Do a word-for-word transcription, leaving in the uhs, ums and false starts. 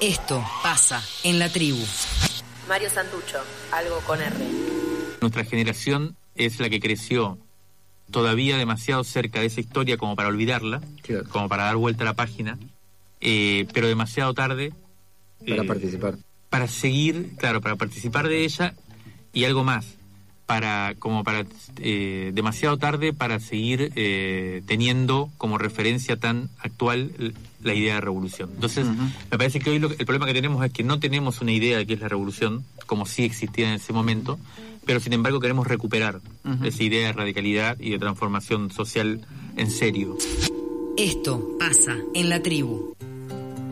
Esto pasa en la tribu. Mario Santucho, algo con R. Nuestra generación es la que creció todavía demasiado cerca de esa historia como para olvidarla, Claro. como para dar vuelta a la página, eh, pero demasiado tarde Para eh, participar. para seguir, claro, para participar de ella, y algo más, para como para eh, demasiado tarde para seguir eh, teniendo como referencia tan actual la idea de revolución. Entonces, Uh-huh. me parece que hoy lo, el problema que tenemos es que no tenemos una idea de qué es la revolución, como sí existía en ese momento, pero sin embargo queremos recuperar Uh-huh. esa idea de radicalidad y de transformación social en serio. Esto pasa en la tribu.